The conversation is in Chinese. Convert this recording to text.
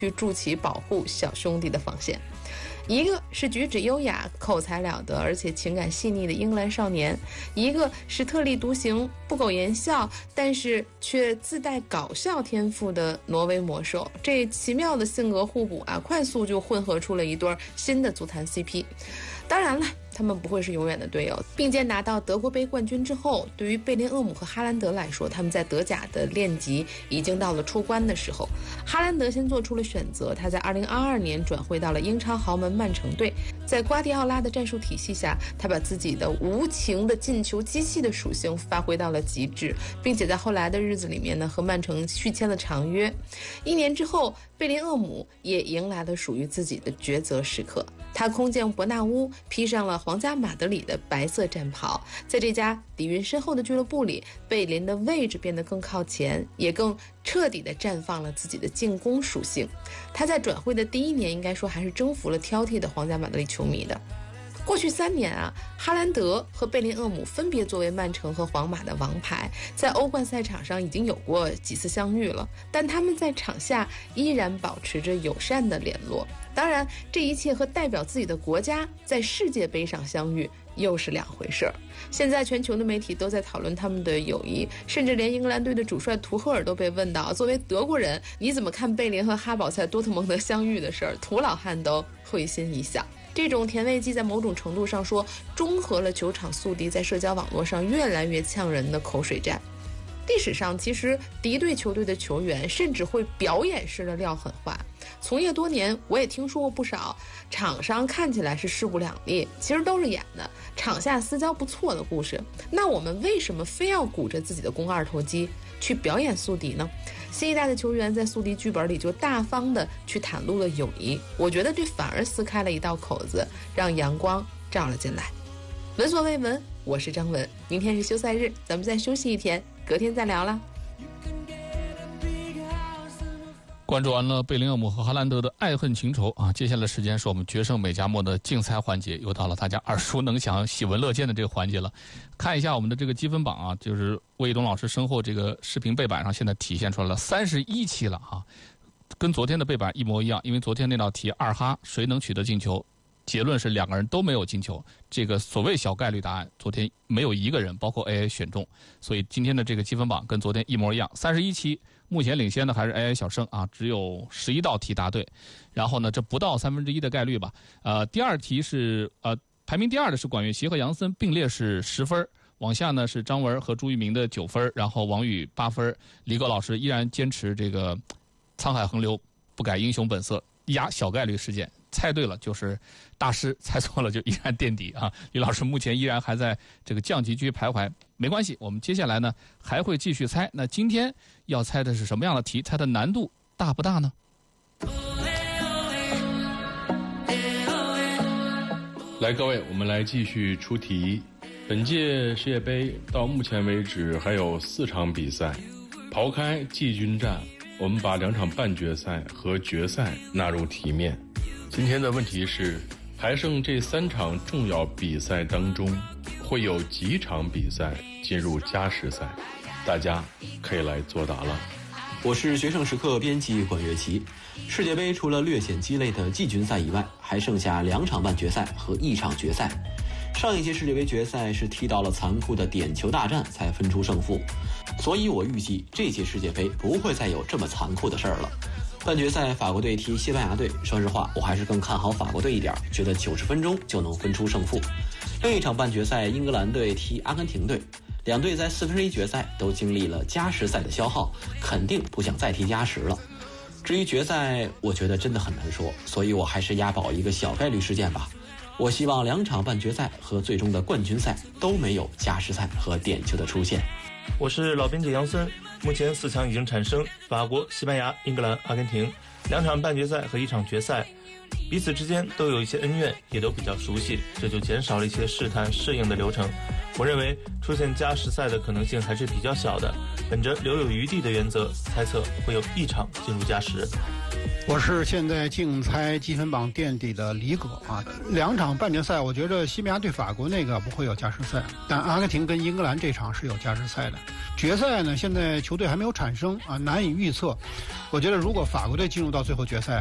去筑起保护小兄弟的防线。一个是举止优雅、口才了得而且情感细腻的英格兰少年，一个是特立独行、不苟言笑但是却自带搞笑天赋的挪威魔兽。这奇妙的性格互补快速就混合出了一对新的足坛 CP。当然了，他们不会是永远的队友。并肩拿到德国杯冠军之后，对于贝林厄姆和哈兰德来说，他们在德甲的练级已经到了出关的时候。哈兰德先做出了选择，他在2022年转会到了英超豪门曼城队。在瓜迪奥拉的战术体系下，他把自己的无情的进球机器的属性发挥到了极致，并且在后来的日子里面呢，和曼城续签了长约。1年之后，贝林厄姆也迎来了属于自己的抉择时刻。他空降伯纳乌，披上了皇家马德里的白色战袍。在这家底蕴深厚的俱乐部里，贝林的位置变得更靠前，也更彻底地绽放了自己的进攻属性。他在转会的第1年，应该说还是征服了挑剔的皇家马德里球迷的。过去3年哈兰德和贝林厄姆分别作为曼城和皇马的王牌，在欧冠赛场上已经有过几次相遇了，但他们在场下依然保持着友善的联络。当然，这一切和代表自己的国家在世界杯上相遇又是两回事儿。现在全球的媒体都在讨论他们的友谊，甚至连英格兰队的主帅图赫尔都被问到，作为德国人，你怎么看贝林和哈堡在多特蒙德相遇的事儿？图老汉都会心一笑。这种甜味剂在某种程度上说，中和了球场宿敌在社交网络上越来越呛人的口水战。历史上，其实敌对球队的球员甚至会表演式的撂狠话。从业多年，我也听说过不少场上看起来是势不两立，其实都是演的，场下私交不错的故事。那我们为什么非要鼓着自己的肱二头肌去表演宿敌呢？新一代的球员在宿敌剧本里就大方的去袒露了友谊，我觉得这反而撕开了一道口子，让阳光照了进来。闻所未闻，我是张文。明天是休赛日，咱们再休息一天，隔天再聊啦。 关注完了贝林厄姆和哈兰德的爱恨情仇接下来时间是我们决胜美加墨的竞猜环节，又到了大家耳熟能详、喜闻乐见的这个环节了。看一下我们的这个积分榜就是魏一东老师身后这个视频背板上现在体现出来了31期了跟昨天的背板一模一样。因为昨天那道题2哈谁能取得进球，结论是2个人都没有进球，这个所谓小概率答案昨天没有1个人包括 AA 选中，所以今天的这个积分榜跟昨天一模一样。31期目前领先的还是 AA 小胜只有11道题答对，然后呢这不到1/3的概率吧。第二题是排名第2的是管乐琪和杨森并列是10分，往下呢是张文和朱一鸣的9分，然后王宇8分，李狗老师依然坚持这个沧海横流不改英雄本色，压小概率事件，猜对了就是大师，猜错了就依然垫底李老师目前依然还在这个降级区徘徊，没关系，我们接下来呢还会继续猜。那今天要猜的是什么样的题？猜的难度大不大呢？ 来，各位，我们来继续出题。本届世界杯到目前为止还有4场比赛，刨开季军战，我们把2场半决赛和决赛纳入题面。今天的问题是，还剩这3场重要比赛当中，会有几场比赛进入加时赛？大家可以来作答了。 我是决胜时刻编辑管乐琪。世界杯除了略显鸡肋的季军赛以外，还剩下2场半决赛和1场决赛。上一届世界杯决赛是踢到了残酷的点球大战才分出胜负，所以我预计这届世界杯不会再有这么残酷的事儿了。半决赛法国队踢西班牙队，说实话我还是更看好法国队一点，觉得90分钟就能分出胜负。另一场半决赛英格兰队踢阿根廷队，两队在1/4决赛都经历了加时赛的消耗，肯定不想再踢加时了。至于决赛，我觉得真的很难说，所以我还是押宝一个小概率事件吧。我希望2场半决赛和最终的冠军赛都没有加时赛和点球的出现。 我是老编辑杨森，目前4强已经产生，法国、西班牙、英格兰、阿根廷，2场半决赛和1场决赛，彼此之间都有一些恩怨，也都比较熟悉，这就减少了一些试探适应的流程。我认为出现加时赛的可能性还是比较小的，本着留有余地的原则，猜测会有1场进入加时。 我是现在竞猜积分榜垫底的李葛啊。2场半决赛，我觉得西班牙对法国那个不会有加时赛，但阿根廷跟英格兰这场是有加时赛的。决赛呢，现在球队还没有产生啊，难以预测。我觉得如果法国队进入到最后决赛，